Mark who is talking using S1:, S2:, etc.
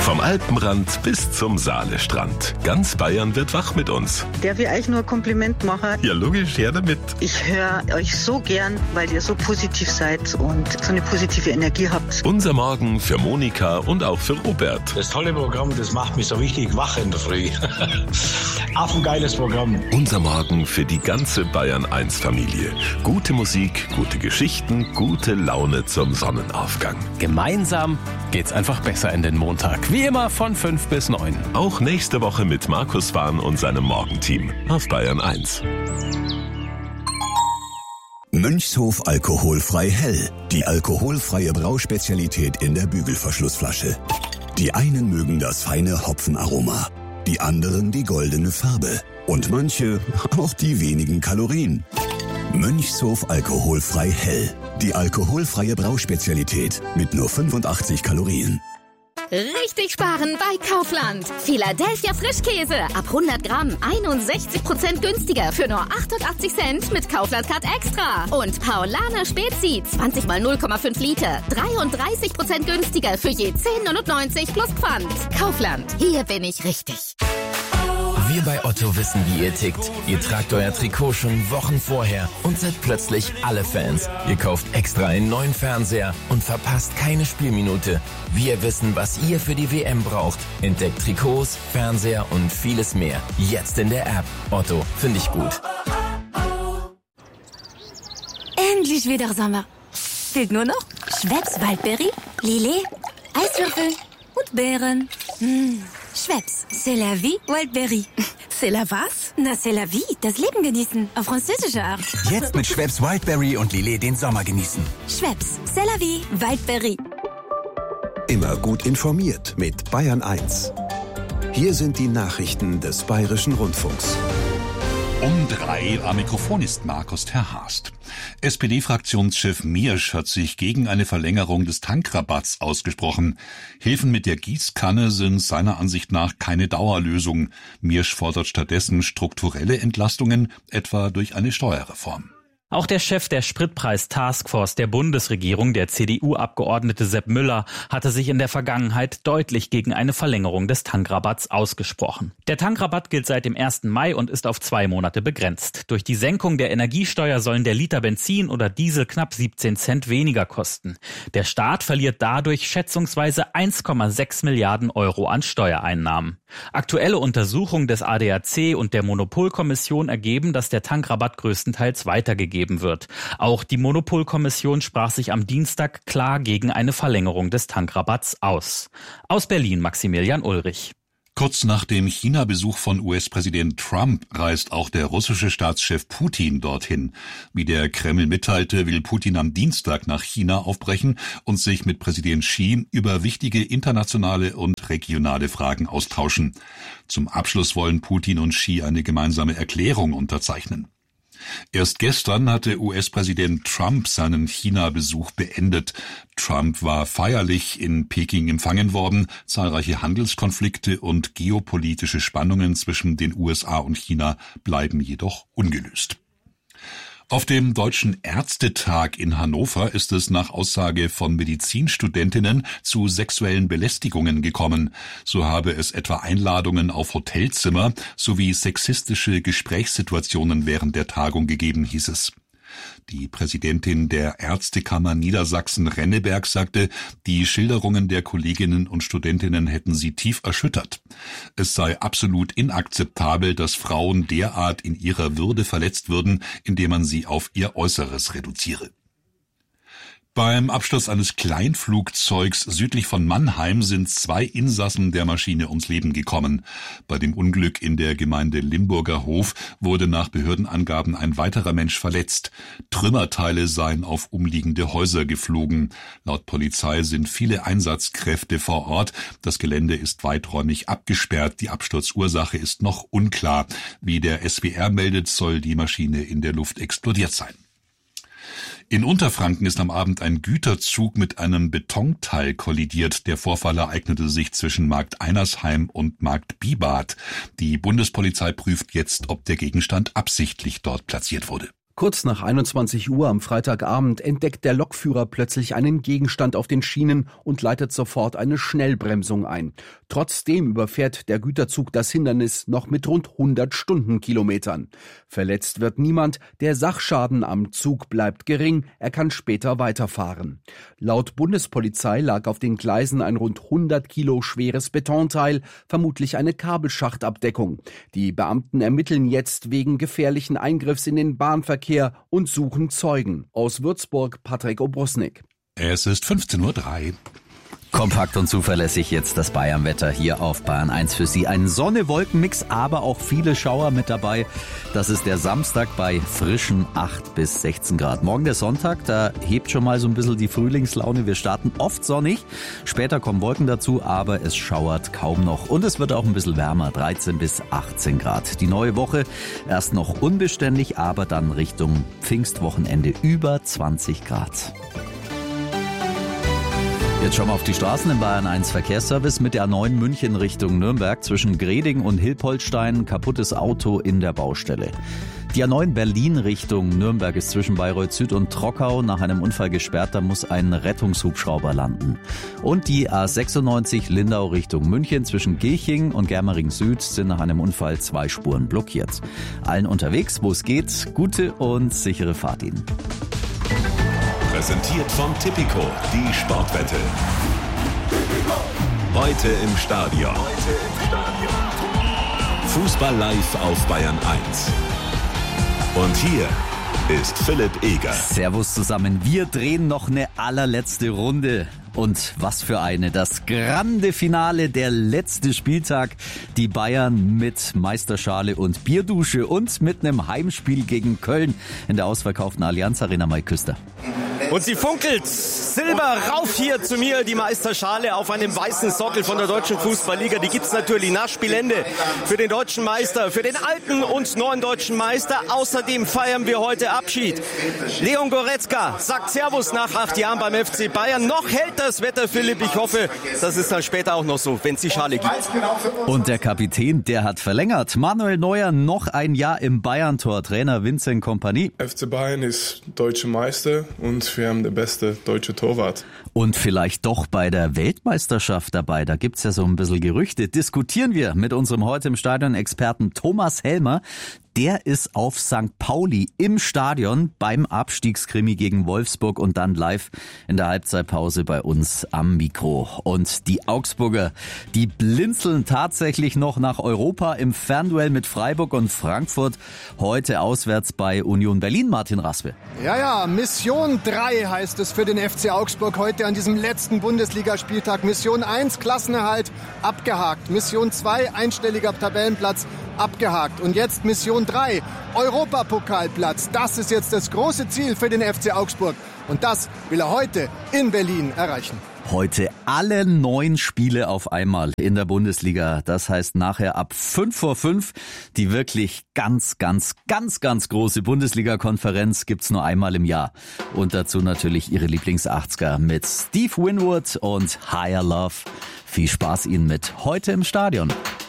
S1: Vom Alpenrand bis zum Saalestrand. Ganz Bayern wird wach mit uns.
S2: Darf ich euch nur ein Kompliment machen?
S1: Ja, logisch, her damit.
S2: Ich höre euch so gern, weil ihr so positiv seid und so eine positive Energie habt.
S1: Unser Morgen für Monika und auch für Robert.
S3: Das tolle Programm, das macht mich so richtig wach in der Früh. Affengeiles Programm.
S1: Unser Morgen für die ganze Bayern-1-Familie. Gute Musik, gute Geschichten, gute Laune zum Sonnenaufgang.
S4: Gemeinsam geht's einfach besser in den Montag. Wie immer von 5 bis 9.
S1: Auch nächste Woche mit Markus Wahn und seinem Morgenteam auf Bayern 1.
S5: Mönchshof alkoholfrei hell. Die alkoholfreie Brauspezialität in der Bügelverschlussflasche. Die einen mögen das feine Hopfenaroma, die anderen die goldene Farbe und manche auch die wenigen Kalorien. Mönchshof alkoholfrei hell. Die alkoholfreie Brauspezialität mit nur 85 Kalorien.
S6: Richtig sparen bei Kaufland. Philadelphia Frischkäse ab 100 Gramm 61% günstiger für nur 88 Cent mit Kaufland Card Extra. Und Paulaner Spezi 20 mal 0,5 Liter 33% günstiger für je 10,99 plus Pfand. Kaufland, hier bin ich richtig.
S7: Wir bei Otto wissen, wie ihr tickt. Ihr tragt euer Trikot schon Wochen vorher und seid plötzlich alle Fans. Ihr kauft extra einen neuen Fernseher und verpasst keine Spielminute. Wir wissen, was ihr für die WM braucht. Entdeckt Trikots, Fernseher und vieles mehr. Jetzt in der App. Otto, finde ich gut.
S8: Endlich wieder Sommer. Fehlt nur noch Schweppes Waldberry, Lillet, Eiswürfel und Beeren. Schweppes, c'est la vie, Wildberry.
S9: C'est la was?
S8: Na, c'est la vie, das Leben genießen, auf französische Art.
S9: Jetzt mit Schweppes Wildberry und Lillet den Sommer genießen.
S8: Schweppes, c'est la vie, Wildberry.
S10: Immer gut informiert mit Bayern 1. Hier sind die Nachrichten des Bayerischen Rundfunks.
S11: Um 3 am Mikrofon ist Markus Terhast. SPD-Fraktionschef Miersch hat sich gegen eine Verlängerung des Tankrabatts ausgesprochen. Hilfen mit der Gießkanne sind seiner Ansicht nach keine Dauerlösung. Miersch fordert stattdessen strukturelle Entlastungen, etwa durch eine Steuerreform.
S12: Auch der Chef der Spritpreis-Taskforce der Bundesregierung, der CDU-Abgeordnete Sepp Müller, hatte sich in der Vergangenheit deutlich gegen eine Verlängerung des Tankrabatts ausgesprochen. Der Tankrabatt gilt seit dem 1. Mai und ist auf 2 Monate begrenzt. Durch die Senkung der Energiesteuer sollen der Liter Benzin oder Diesel knapp 17 Cent weniger kosten. Der Staat verliert dadurch schätzungsweise 1,6 Milliarden Euro an Steuereinnahmen. Aktuelle Untersuchungen des ADAC und der Monopolkommission ergeben, dass der Tankrabatt größtenteils weitergegeben wird. Auch die Monopolkommission sprach sich am Dienstag klar gegen eine Verlängerung des Tankrabatts aus. Aus Berlin Maximilian Ulrich.
S11: Kurz nach dem China-Besuch von US-Präsident Trump reist auch der russische Staatschef Putin dorthin. Wie der Kreml mitteilte, will Putin am Dienstag nach China aufbrechen und sich mit Präsident Xi über wichtige internationale und regionale Fragen austauschen. Zum Abschluss wollen Putin und Xi eine gemeinsame Erklärung unterzeichnen. Erst gestern hatte US-Präsident Trump seinen China-Besuch beendet. Trump war feierlich in Peking empfangen worden. Zahlreiche Handelskonflikte und geopolitische Spannungen zwischen den USA und China bleiben jedoch ungelöst. Auf dem Deutschen Ärztetag in Hannover ist es nach Aussage von Medizinstudentinnen zu sexuellen Belästigungen gekommen. So habe es etwa Einladungen auf Hotelzimmer sowie sexistische Gesprächssituationen während der Tagung gegeben, hieß es. Die Präsidentin der Ärztekammer Niedersachsen-Renneberg sagte, die Schilderungen der Kolleginnen und Studentinnen hätten sie tief erschüttert. Es sei absolut inakzeptabel, dass Frauen derart in ihrer Würde verletzt würden, indem man sie auf ihr Äußeres reduziere. Beim Absturz eines Kleinflugzeugs südlich von Mannheim sind 2 Insassen der Maschine ums Leben gekommen. Bei dem Unglück in der Gemeinde Limburger Hof wurde nach Behördenangaben ein weiterer Mensch verletzt. Trümmerteile seien auf umliegende Häuser geflogen. Laut Polizei sind viele Einsatzkräfte vor Ort. Das Gelände ist weiträumig abgesperrt. Die Absturzursache ist noch unklar. Wie der SWR meldet, soll die Maschine in der Luft explodiert sein. In Unterfranken ist am Abend ein Güterzug mit einem Betonteil kollidiert. Der Vorfall ereignete sich zwischen Markt Einersheim und Markt Bibart. Die Bundespolizei prüft jetzt, ob der Gegenstand absichtlich dort platziert wurde.
S13: Kurz nach 21 Uhr am Freitagabend entdeckt der Lokführer plötzlich einen Gegenstand auf den Schienen und leitet sofort eine Schnellbremsung ein. Trotzdem überfährt der Güterzug das Hindernis noch mit rund 100 Stundenkilometern. Verletzt wird niemand, der Sachschaden am Zug bleibt gering, er kann später weiterfahren. Laut Bundespolizei lag auf den Gleisen ein rund 100 Kilo schweres Betonteil, vermutlich eine Kabelschachtabdeckung. Die Beamten ermitteln jetzt wegen gefährlichen Eingriffs in den Bahnverkehr und suchen Zeugen. Aus Würzburg Patrick Obrusnik.
S11: Es ist 15:03 Uhr.
S14: Kompakt und zuverlässig jetzt das Bayern-Wetter hier auf Bayern 1 für Sie. Ein Sonne-Wolken-Mix, aber auch viele Schauer mit dabei. Das ist der Samstag bei frischen 8 bis 16 Grad. Morgen der Sonntag, da hebt schon mal so ein bisschen die Frühlingslaune. Wir starten oft sonnig, später kommen Wolken dazu, aber es schauert kaum noch. Und es wird auch ein bisschen wärmer, 13 bis 18 Grad. Die neue Woche erst noch unbeständig, aber dann Richtung Pfingstwochenende über 20 Grad. Jetzt schauen wir auf die Straßen im Bayern 1 Verkehrsservice mit der A9 München Richtung Nürnberg zwischen Greding und Hilpoltstein. Kaputtes Auto in der Baustelle. Die A9 Berlin Richtung Nürnberg ist zwischen Bayreuth Süd und Trockau nach einem Unfall gesperrt. Da muss ein Rettungshubschrauber landen. Und die A96 Lindau Richtung München zwischen Gilching und Germering Süd sind nach einem Unfall 2 Spuren blockiert. Allen unterwegs, wo es geht, gute und sichere Fahrt Ihnen.
S1: Präsentiert von Tipico, die Sportwette. Heute im Stadion. Fußball live auf Bayern 1. Und hier ist Philipp Eger.
S14: Servus zusammen, wir drehen noch eine allerletzte Runde. Und was für eine, das grande Finale, der letzte Spieltag. Die Bayern mit Meisterschale und Bierdusche und mit einem Heimspiel gegen Köln in der ausverkauften Allianz Arena. Mike Küster.
S15: Und sie funkelt Silber rauf hier zu mir, die Meisterschale auf einem weißen Sockel von der Deutschen Fußballliga. Die gibt's natürlich nach Spielende für den deutschen Meister, für den alten und neuen deutschen Meister. Außerdem feiern wir heute Abschied. Leon Goretzka sagt Servus nach 8 Jahren beim FC Bayern. Noch hält das Wetter, Philipp. Ich hoffe, das ist dann später auch noch so, wenn es die Schale gibt.
S14: Und der Kapitän, der hat verlängert. Manuel Neuer noch ein Jahr im Bayern-Tor. Trainer Vincent Kompany.
S16: FC Bayern ist deutscher Meister und wir haben den besten deutschen Torwart.
S14: Und vielleicht doch bei der Weltmeisterschaft dabei. Da gibt's ja so ein bisschen Gerüchte. Diskutieren wir mit unserem heute im Stadion-Experten Thomas Helmer. Der ist auf St. Pauli im Stadion beim Abstiegskrimi gegen Wolfsburg und dann live in der Halbzeitpause bei uns am Mikro. Und die Augsburger, die blinzeln tatsächlich noch nach Europa im Fernduell mit Freiburg und Frankfurt. Heute auswärts bei Union Berlin. Martin Raspe.
S17: Ja, Mission 3 heißt es für den FC Augsburg heute an diesem letzten Bundesligaspieltag. Mission 1, Klassenerhalt, abgehakt. Mission 2, einstelliger Tabellenplatz, abgehakt. Und jetzt Mission 3, Europapokalplatz. Das ist jetzt das große Ziel für den FC Augsburg. Und das will er heute in Berlin erreichen.
S14: Heute alle 9 Spiele auf einmal in der Bundesliga. Das heißt nachher ab 5:05 die wirklich ganz große Bundesliga-Konferenz gibt's nur einmal im Jahr. Und dazu natürlich Ihre Lieblings-80er mit Steve Winwood und Higher Love. Viel Spaß Ihnen mit heute im Stadion.